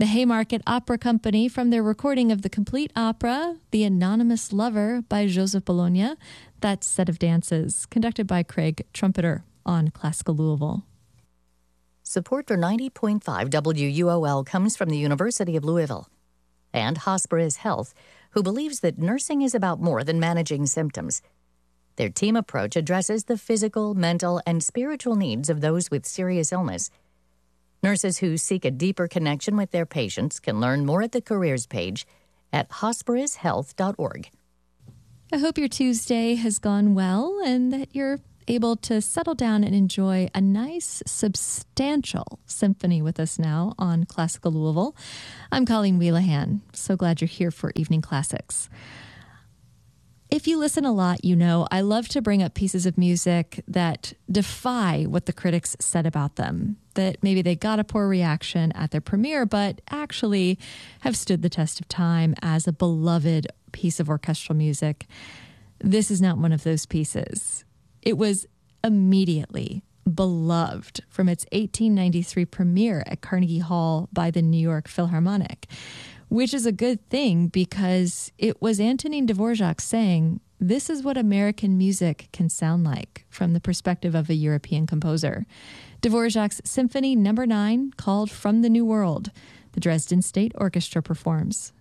The Haymarket Opera Company from their recording of the complete opera, The Anonymous Lover by Joseph Bologna. That's Set of Dances, conducted by Craig Trumpeter on Classical Louisville. Support for 90.5 WUOL comes from the University of Louisville and Hosperis Health, who believes that nursing is about more than managing symptoms. Their team approach addresses the physical, mental, and spiritual needs of those with serious illness. Nurses who seek a deeper connection with their patients can learn more at the careers page at hosperishealth.org. I hope your Tuesday has gone well and that you're able to settle down and enjoy a nice, substantial symphony with us now on Classical Louisville. I'm Colleen Wheelahan. So glad you're here for Evening Classics. If you listen a lot, you know I love to bring up pieces of music that defy what the critics said about them, that maybe they got a poor reaction at their premiere, but actually have stood the test of time as a beloved piece of orchestral music. This is not one of those pieces. It was immediately beloved from its 1893 premiere at Carnegie Hall by the New York Philharmonic, which is a good thing because it was Antonin Dvorak saying, this is what American music can sound like from the perspective of a European composer. Dvorak's Symphony No. 9, called From the New World, the Dresden State Orchestra performs.